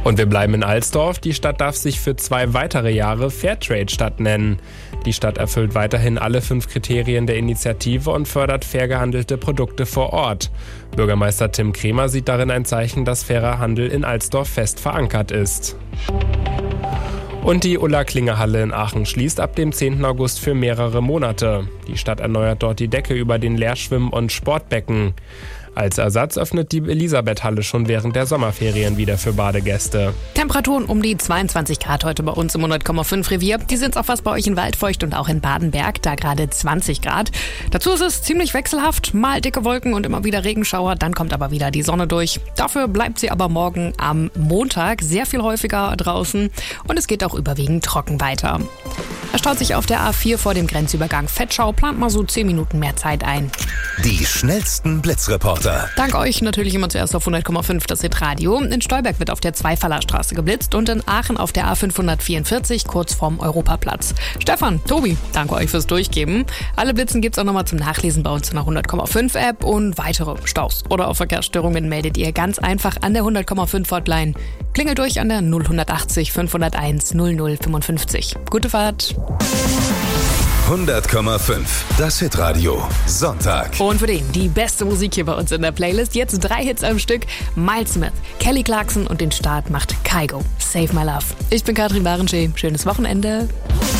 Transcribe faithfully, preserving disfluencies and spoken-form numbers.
Und wir bleiben in Alsdorf. Die Stadt darf sich für zwei weitere Jahre Fairtrade-Stadt nennen. Die Stadt erfüllt weiterhin alle fünf Kriterien der Initiative und fördert fair gehandelte Produkte vor Ort. Bürgermeister Tim Kremer sieht darin ein Zeichen, dass fairer Handel in Alsdorf fest verankert ist. Und die Ulla-Klinger-Halle in Aachen schließt ab dem zehnten August für mehrere Monate. Die Stadt erneuert dort die Decke über den Leerschwimm- und Sportbecken. Als Ersatz öffnet die Elisabeth-Halle schon während der Sommerferien wieder für Badegäste. Temperaturen um die zweiundzwanzig Grad heute bei uns im hundert Komma fünf Revier. Die sind auch fast bei euch in Waldfeucht und auch in Badenberg, da gerade zwanzig Grad. Dazu ist es ziemlich wechselhaft, mal dicke Wolken und immer wieder Regenschauer, dann kommt aber wieder die Sonne durch. Dafür bleibt sie aber morgen am Montag sehr viel häufiger draußen und es geht auch überwiegend trocken weiter. Er staut sich auf der A vier vor dem Grenzübergang Fettschau, plant mal so zehn Minuten mehr Zeit ein. Die schnellsten Blitzreporter. Dank euch natürlich immer zuerst auf hundert Komma fünf das Hitradio. In Stolberg wird auf der Zweifallerstraße geblitzt und in Aachen auf der A fünfhundertvierundvierzig kurz vorm Europaplatz. Stefan, Tobi, danke euch fürs Durchgeben. Alle Blitzen gibt's auch nochmal zum Nachlesen bei uns in der hundert Komma fünf App und weitere Staus oder auch Verkehrsstörungen meldet ihr ganz einfach an der hundert Komma fünf Hotline. Klingelt durch an der null achtzig fünfhunderteins null null fünfundfünfzig. Gute Fahrt. hundert Komma fünf, das Hitradio, Sonntag. Und für den die beste Musik hier bei uns in der Playlist. Jetzt drei Hits am Stück. Miles Smith, Kelly Clarkson und den Start macht Kygo. Save My Love. Ich bin Katrin Barenschee. Schönes Wochenende.